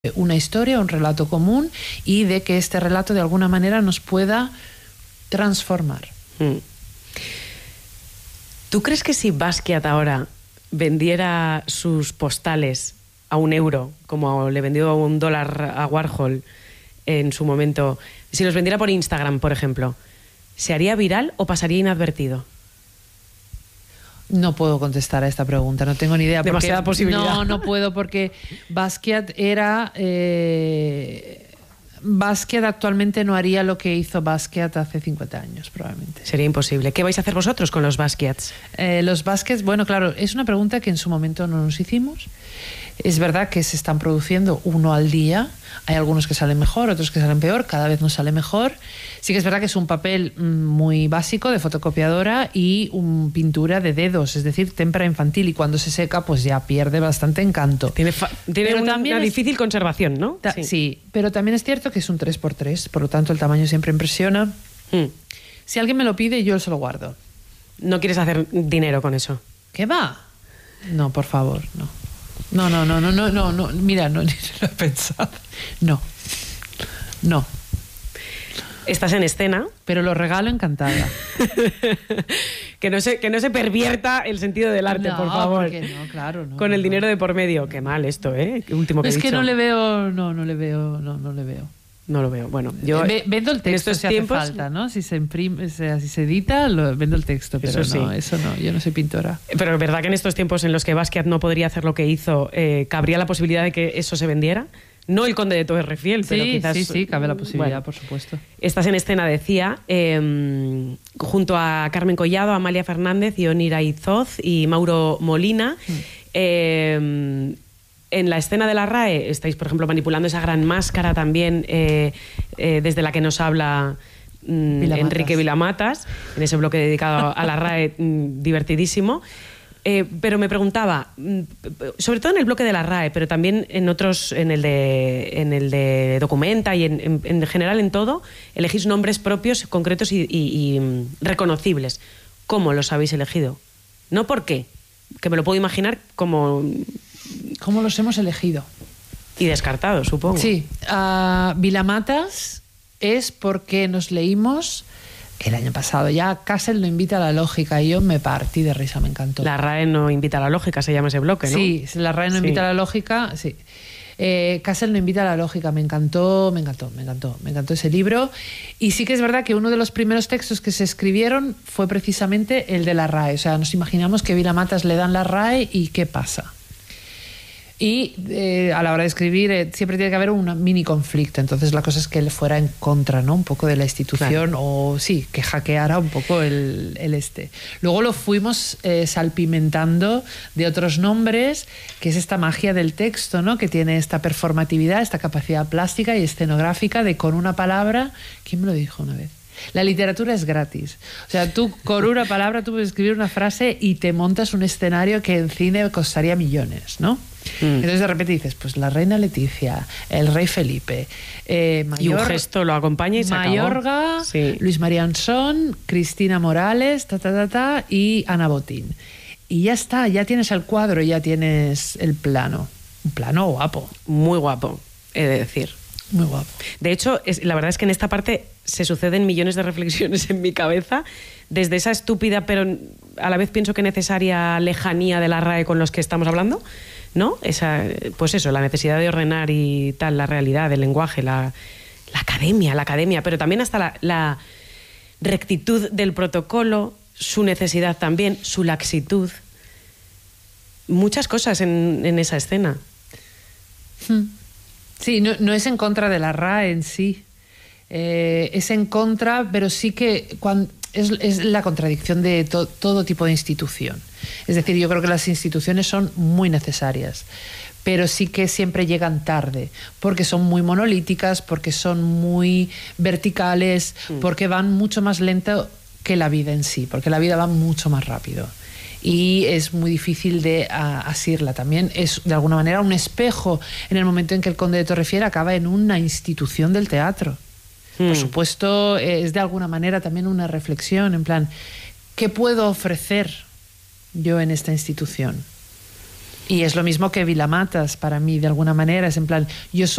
una historia, un relato común, y de que este relato de alguna manera nos pueda transformar. ¿Tú crees que si Basquiat ahora vendiera sus postales a €1, como le vendió $1 a Warhol en su momento, si los vendiera por Instagram, por ejemplo, ¿se haría viral o pasaría inadvertido? No puedo contestar a esta pregunta, no tengo ni idea. Demasiada posibilidad. No puedo, porque Basquiat era... Basquiat actualmente no haría lo que hizo Basquiat hace 50 años, probablemente. Sería imposible. ¿Qué vais a hacer vosotros con los Basquiats? Los Basquiats, bueno, claro, es una pregunta que en su momento no nos hicimos. Es verdad que se están produciendo uno al día. Hay algunos que salen mejor, otros que salen peor. Cada vez nos sale mejor. Sí que es verdad que es un papel muy básico de fotocopiadora y una pintura de dedos, es decir, témpera infantil. Y cuando se seca, pues ya pierde bastante encanto. Tiene una difícil conservación, ¿no? Sí, pero también es cierto que es un 3x3, por lo tanto el tamaño siempre impresiona. Si alguien me lo pide, yo se lo guardo. ¿No quieres hacer dinero con eso? ¿Qué va? No, por favor, no. No, mira, no, ni lo he pensado. No. Estás en escena. Pero lo regalo encantada. que no se pervierta el sentido del arte, por favor. No, claro, no. Con el dinero de por medio. Qué mal esto, ¿eh? Último que he dicho. Es que no le veo. No lo veo. Bueno, yo vendo el texto si hace falta, ¿no? Si se imprime, si se edita, vendo el texto, pero eso no, yo no soy pintora. Pero es verdad que en estos tiempos en los que Basquiat no podría hacer lo que hizo, ¿cabría la posibilidad de que eso se vendiera? No el Conde de Torrefiel, pero quizás... Sí, cabe la posibilidad, por supuesto. Estás en escena, decía, junto a Carmen Collado, Amalia Fernández, Ionira Izoz y Mauro Molina. En la escena de la RAE estáis, por ejemplo, manipulando esa gran máscara también desde la que nos habla Enrique Vilamatas, en ese bloque dedicado a la RAE, divertidísimo. Pero me preguntaba, sobre todo en el bloque de la RAE, pero también en otros, en el de Documenta y en general en todo, elegís nombres propios, concretos y reconocibles. ¿Cómo los habéis elegido? No por qué, que me lo puedo imaginar como... ¿Cómo los hemos elegido? Y descartado, supongo. Sí, Vilamatas es porque nos leímos... El año pasado ya Castle no invita a la lógica y yo me partí de risa, me encantó. La RAE no invita a la lógica, se llama ese bloque, ¿no? Sí, la RAE no invita a la lógica, sí. Castle no invita a la lógica, me encantó ese libro. Y sí que es verdad que uno de los primeros textos que se escribieron fue precisamente el de la RAE. O sea, nos imaginamos que Vilamatas le dan la RAE y ¿qué pasa? Y a la hora de escribir siempre tiene que haber un mini conflicto. Entonces la cosa es que él fuera en contra, ¿no? Un poco de la institución, claro. O sí, que hackeara un poco el este. Luego lo fuimos salpimentando de otros nombres, que es esta magia del texto, ¿no? Que tiene esta performatividad, esta capacidad plástica y escenográfica de con una palabra... ¿Quién me lo dijo una vez? La literatura es gratis. O sea, tú con una palabra tú puedes escribir una frase y te montas un escenario que en cine costaría millones, ¿no? Entonces de repente dices, pues la reina Leticia, el rey Felipe, y un gesto lo acompaña y se Mayorga, acabó. Sí. Luis María Ansón, Cristina Morales, y Ana Botín. Y ya está, ya tienes el cuadro, ya tienes el plano. Un plano guapo. Muy guapo, he de decir. Muy guapo. De hecho, la verdad es que en esta parte se suceden millones de reflexiones en mi cabeza, desde esa estúpida, pero a la vez pienso que necesaria lejanía de la RAE con los que estamos hablando, ¿no? Pues eso, la necesidad de ordenar y tal, la realidad, el lenguaje, la academia, pero también hasta la rectitud del protocolo, su necesidad también, su laxitud. Muchas cosas en esa escena. Sí, no es en contra de la RAE en sí. Es en contra, pero sí que es la contradicción de todo tipo de institución. Es decir, yo creo que las instituciones son muy necesarias, pero sí que siempre llegan tarde, porque son muy monolíticas, porque son muy verticales, porque van mucho más lento que la vida en sí, porque la vida va mucho más rápido. Y es muy difícil de asirla. También es, de alguna manera, un espejo en el momento en que el Conde de Torrefiel acaba en una institución del teatro. Por supuesto, es de alguna manera también una reflexión, en plan, ¿qué puedo ofrecer yo en esta institución? Y es lo mismo que Vilamatas para mí, de alguna manera. Es en plan, yo soy